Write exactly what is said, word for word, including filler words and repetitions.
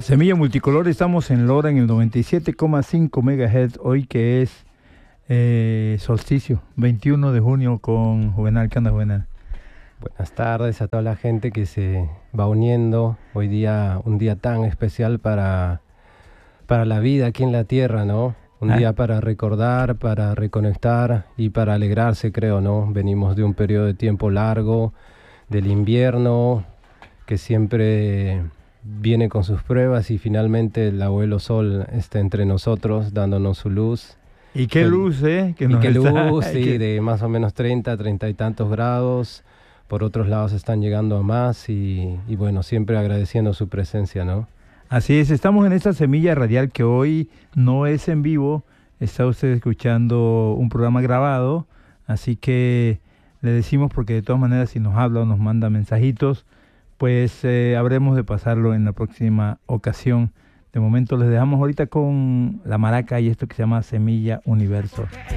Semilla Multicolor, estamos en Lora en el noventa y siete coma cinco megahertz, hoy que es eh, solsticio, veintiuno de junio con Juvenal. ¿Qué anda, Juvenal? Buenas tardes a toda la gente que se va uniendo. Hoy día, un día tan especial para, para la vida aquí en la Tierra, ¿no? Un Ah. día para recordar, para reconectar y para alegrarse, creo, ¿no? Venimos de un periodo de tiempo largo, del invierno, que siempre viene con sus pruebas, y finalmente el abuelo Sol está entre nosotros dándonos su luz. Y qué El- luz, ¿eh? Que y nos qué está- luz, sí, que- de más o menos treinta, treinta y tantos grados. Por otros lados están llegando a más y, y bueno, siempre agradeciendo su presencia, ¿no? Así es, estamos en esta semilla radial que hoy no es en vivo, está usted escuchando un programa grabado, así que le decimos, porque de todas maneras si nos habla o nos manda mensajitos, pues eh, habremos de pasarlo en la próxima ocasión. De momento les dejamos ahorita con la maraca y esto que se llama Semilla Universo.